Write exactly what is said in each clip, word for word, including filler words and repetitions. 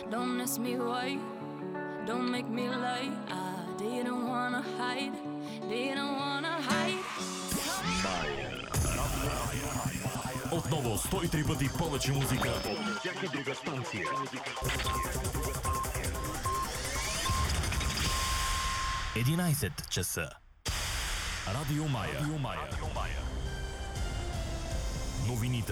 Don't ask me why, don't make me lie. I didn't wanna hide, didn't wanna hide. Отново сто и три пъти повече музика от всяка друга станция. единайсет часа. Радио Мая. Радио Мая. Радио Мая. Новините.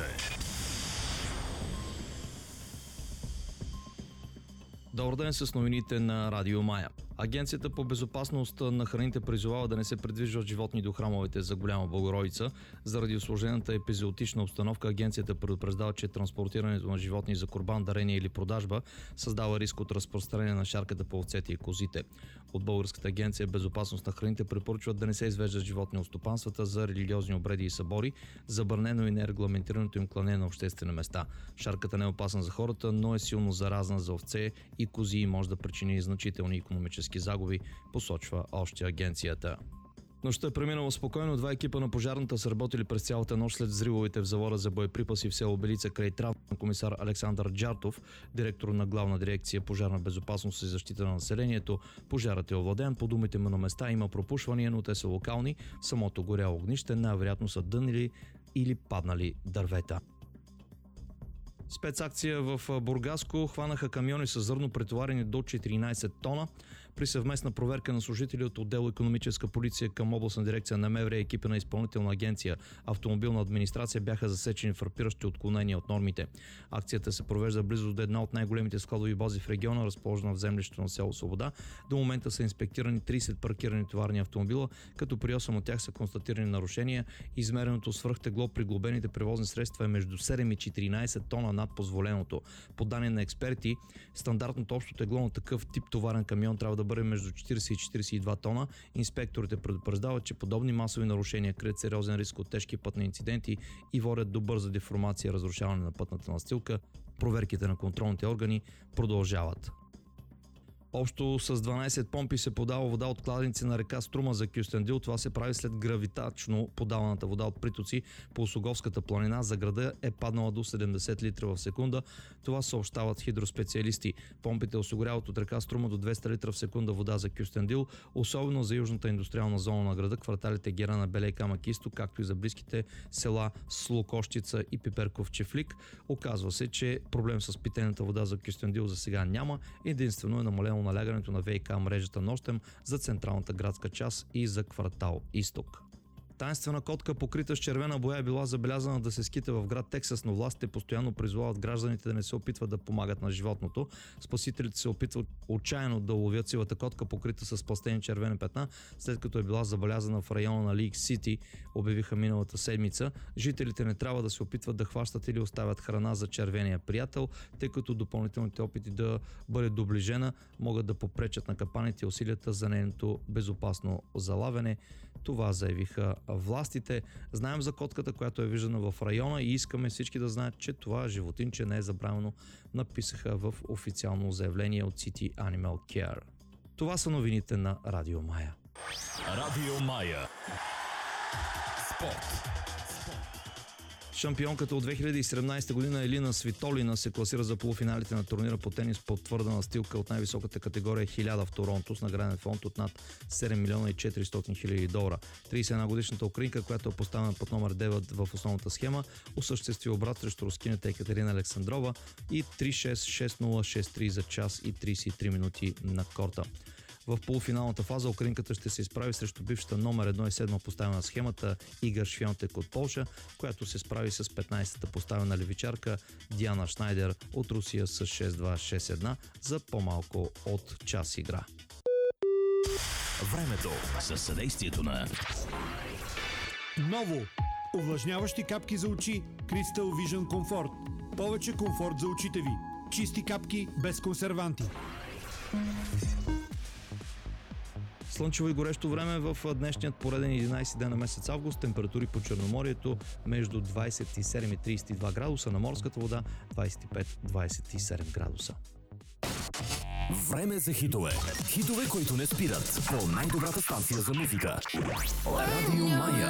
Добър ден с новините на Радио Мая. Агенцията по безопасност на храните призовава да не се придвижват животни до храмовете за Голяма Богородица. Заради усложнената епизоотична обстановка агенцията предупреждава, че транспортирането на животни за курбан, дарение или продажба създава риск от разпространение на шарката по овцете и козите. От Българската агенция безопасност на храните препоръчват да не се извеждат животни от стопанствата за религиозни обреди и събори, забранено и нерегламентираното им клане на обществени места. Шарката не е опасна за хората, но е силно заразна за овце и кози и може да причини значителни икономически загуби, посочва още агенцията. Нощта е преминала спокойно. Два екипа на пожарната са работили през цялата нощ след взривовете в завода за боеприпаси в село Белица край Трав. Комисар Александър Джартов, директор на Главна дирекция пожарна безопасност и защита на населението. Пожарът е овладен. По думите му на места има пропушвания, но те са локални. В самото горяло огнище най-вероятно са дънили или паднали дървета. Спецакция в Бургаско хванаха камиони с зърно претоварени до четиринайсет тона. При съвместна проверка на служители от отдел икономическа полиция към областна дирекция на МВР и екипа на изпълнителна агенция автомобилна администрация бяха засечени фрапиращи отклонения от нормите. Акцията се провежда близо до една от най-големите складови бази в региона, разположена в землището на село Свобода. До момента са инспектирани трийсет паркирани товарни автомобила, като при осем от тях са констатирани нарушения. Измереното свръхтегло при глобените превозни средства е между седем и четиринайсет тона над позволеното. По данни на експерти, стандартното общо тегло на такъв тип товарен камион трябва да бъде между четирийсет и четирийсет и два тона. Инспекторите предупреждават, че подобни масови нарушения крият сериозен риск от тежки пътни инциденти и водят до бърза деформация и разрушаване на пътната настилка. Проверките на контролните органи продължават. Общо с дванайсет помпи се подава вода от кладенци на река Струма за Кюстендил. Това се прави след гравитачно подаваната вода от притоци по Осоговската планина. За града е паднала до седемдесет литра в секунда. Това съобщават хидроспециалисти. Помпите осигуряват от река Струма до двеста литра в секунда вода за Кюстендил, особено за южната индустриална зона на града, кварталите Герана, Белей камък Изток, както и за близките села Слокощица и Пиперков Чифлик. Оказва се, че проблем с питейната вода за Кюстендил за сега няма. Единствено е намалено налягането на ВиК мрежата нощем за централната градска част и за квартал Изток. Таинствена котка, покрита с червена боя, е била забелязана да се скита в град Тексас, но властите постоянно призовават гражданите да не се опитват да помагат на животното. Спасителите се опитват отчаяно да уловят сивата котка, покрита с пластени червени петна, след като е била забелязана в района на Лейк Сити, обявиха миналата седмица. Жителите не трябва да се опитват да хващат или оставят храна за червения приятел, тъй като допълнителните опити да бъде доближена могат да попречат на капаните и усилията за нейното безопасно залавяне. Това заявиха властите. Знаем за котката, която е виждана в района и искаме всички да знаят, че това животинче не е забравено, написаха в официално заявление от City Animal Care. Това са новините на Радио Мая. Радио Мая. Спорт. Шампионката от две хиляди и седемнайсета година Елина Свитолина се класира за полуфиналите на турнира по тенис по твърда настилка от най-високата категория хиляда в Торонто с награден фонд от над седем милиона и четиристотин хиляди долара. трийсет и една годишната украинка, която е поставена под номер девет в основната схема, осъществи обрат срещу рускинята Екатерина Александрова и три шест шест нула шест три за час и трийсет и три минути на корта. В полуфиналната фаза украинката ще се изправи срещу бившата номер едно и седма поставена на схемата Игор Швионтек от Полша, която се справи с петнайсета поставена левичарка Диана Шнайдер от Русия с шест два шест едно за по-малко от час игра. Времето със съдействието на Ново! Увлажняващи капки за очи Crystal Vision Comfort. Повече комфорт за очите ви. Чисти капки без консерванти. Слънчево и горещо време в днешният пореден единайсети ден на месец август. Температури по Черноморието между двайсет и седем и трийсет и два градуса, на морската вода двайсет и пет до двайсет и седем градуса. Време за хитове. Хитове, които не спират по най-добрата станция за музика. Радио Мая.